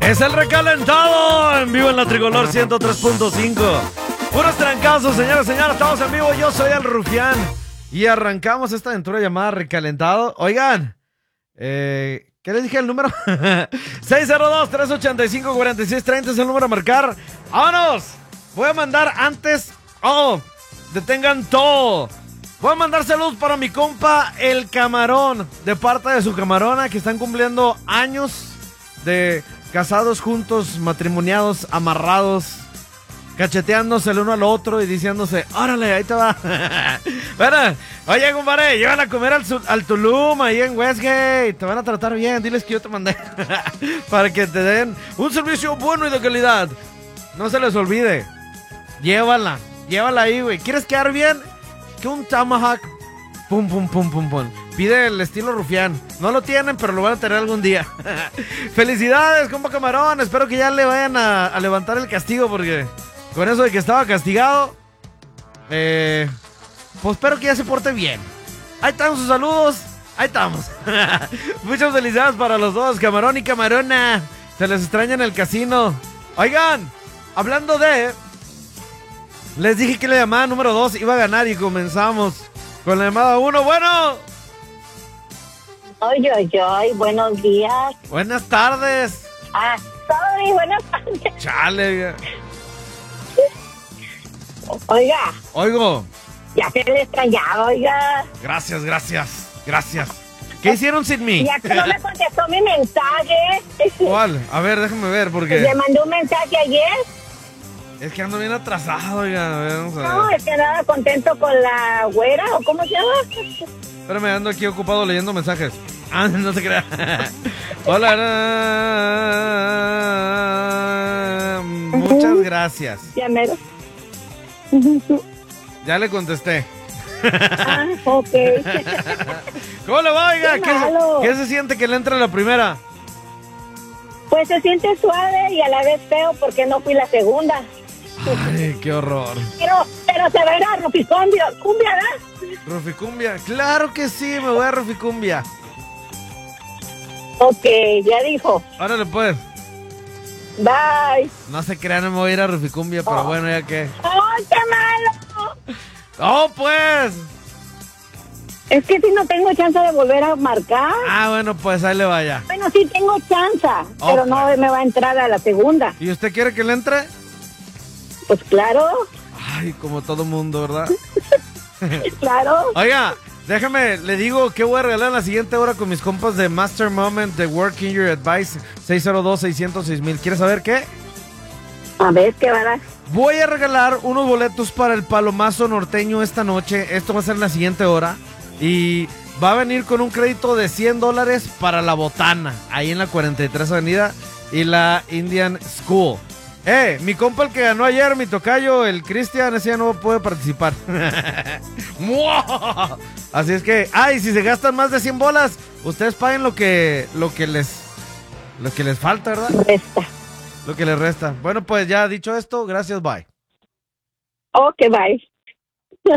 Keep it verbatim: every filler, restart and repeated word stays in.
Es el recalentado en vivo en la Tricolor ciento tres punto cinco. Puros trancazos, señores, señores. Estamos en vivo. Yo soy el Rufián. Y arrancamos esta aventura llamada Recalentado. Oigan, eh, ¿qué les dije el número? seis cero dos, tres ocho cinco, cuatro seis tres cero es el número a marcar. ¡Vámonos! Voy a mandar antes. ¡Oh! Detengan todo. Voy a mandar saludos para mi compa El Camarón, de parte de su camarona, que están cumpliendo años de casados juntos, matrimoniados, amarrados, cacheteándose el uno al otro y diciéndose, órale, ahí te va. Bueno, oye, compadre, llévala a comer al, al Tulum, ahí en Westgate. Te van a tratar bien, diles que yo te mandé. Para que te den un servicio bueno y de calidad. No se les olvide. Llévala, llévala ahí, güey. ¿Quieres quedar bien? Que un tomahawk, pum, pum, pum, pum, pum. Pide el estilo Rufián. No lo tienen, pero lo van a tener algún día. Felicidades, compa Camarón. Espero que ya le vayan a, a levantar el castigo, porque con eso de que estaba castigado, eh, pues espero que ya se porte bien. Ahí están sus saludos. Ahí estamos. Muchas felicidades para los dos, Camarón y Camarona. Se les extraña en el casino. Oigan, hablando de... Les dije que la llamada número dos iba a ganar y comenzamos con la llamada uno. Bueno. Oye, oye, oye, buenos días. Buenas tardes. Ah, sorry, buenas tardes. Chale. Oiga. Oigo. Ya se le extrañaba, oiga. Gracias, gracias, gracias. ¿Qué hicieron sin mí? Ya que no me contestó mi mensaje. ¿Cuál? A ver, déjame ver, porque... Le mandé un mensaje ayer. Es que ando bien atrasado, oiga. A ver, vamos a ver. No, es que nada contento con la güera, ¿o cómo se llama? Espérame, ando aquí ocupado leyendo mensajes. Ah, no se crea. Hola. Muchas gracias. Ya mero. Ya le contesté. Ah, ok. ¿Cómo le va, oiga? Qué ¿Qué, malo. se, ¿Qué se siente que le entre la primera? Pues se siente suave y a la vez feo porque no fui la segunda. Ay, qué horror. Pero, pero se verá, Ruficumbia, cumbia, ¿verdad? Ruficumbia, claro que sí, me voy a Ruficumbia. Ok, ya dijo. Órale pues. Bye. No se crean, no me voy a ir a Ruficumbia, pero Oh. bueno, ya que. ¡Ay, qué malo! ¡Oh, pues! Es que si no tengo chance de volver a marcar. Ah, bueno, pues ahí le vaya. Bueno, sí tengo chance, Oh, pero no pues. me va a entrar a la segunda. ¿Y usted quiere que le entre? Pues claro, Ay, como todo mundo, ¿verdad? claro. Oiga, déjame, le digo que voy a regalar en la siguiente hora con mis compas de Master Moment de Working Your Advice seis cero dos, seis cero seis mil. ¿Quieres saber qué? A ver, ¿qué va a dar? Voy a regalar unos boletos para el Palomazo Norteño esta noche. Esto va a ser en la siguiente hora. Y va a venir con un crédito de cien dólares para la Botana, ahí en la cuarenta y tres Avenida y la Indian School. Eh, mi compa el que ganó ayer, mi tocayo, el Cristian, ese ya no puede participar. Así es que, ay, si se gastan más de cien bolas, ustedes paguen lo que, lo que les, lo que les falta, ¿verdad? Resta. Lo que les resta. Bueno, pues ya dicho esto, gracias, bye. Ok, bye.